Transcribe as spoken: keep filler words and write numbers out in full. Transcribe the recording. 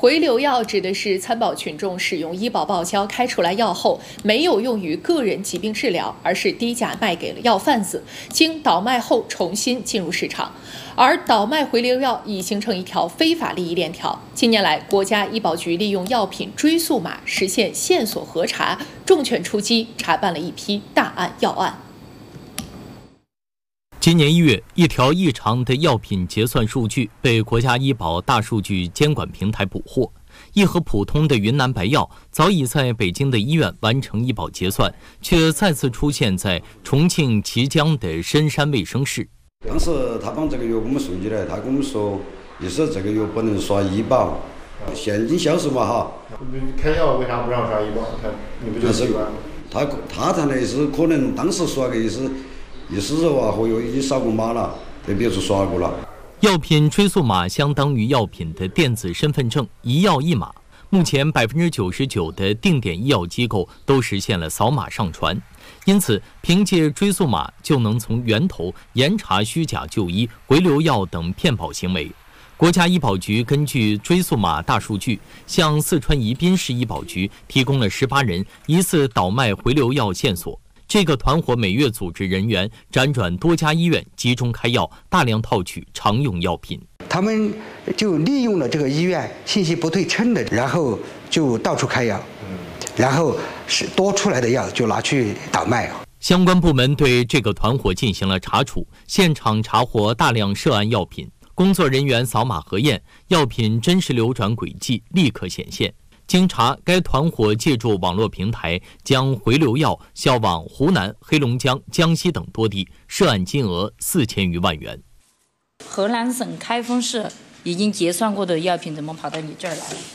回流药指的是参保群众使用医保报销开出来药后，没有用于个人疾病治疗，而是低价卖给了药贩子，经倒卖后重新进入市场。而倒卖回流药已形成一条非法利益链条。近年来，国家医保局利用药品追溯码实现线索核查，重拳出击，查办了一批大案要案。 今年一月，一条异常的药品结算数据被国家医保大数据监管平台捕获。一盒普通的云南白药早已在北京的医院完成医保结算，却再次出现在重庆綦江的深山卫生室。 当时他把这个药给我们送进来，他跟我们说，意思这个药不能刷医保，现金销售嘛哈。 开药为啥不让刷医保？他你不就习惯了？ 他他谈的意思可能当时刷的意思。意思是话和药已经扫过码了，在别处刷过了。 药品追溯码相当于药品的电子身份证，一药一码。目前百分之九十九的定点医药机构都实现了扫码上传，因此凭借追溯码就能从源头严查虚假就医、回流药等骗保行为。国家医保局根据追溯码大数据，向四川宜宾市医保局提供了十八人疑似倒卖回流药线索。这个团伙每月组织人员辗转多家医院，集中开药，大量套取常用药品。 他们就利用了这个医院信息不对称的，然后就到处开药，然后是多出来的药就拿去倒卖。 相关部门对这个团伙进行了查处，现场查获大量涉案药品，工作人员扫码核验，药品真实流转轨迹立刻显现。经查，该团伙借助网络平台将回流药销往湖南、黑龙江、江西等多地，涉案金额四千余万元。 河南省开封市已经结算过的药品怎么跑到你这儿来了？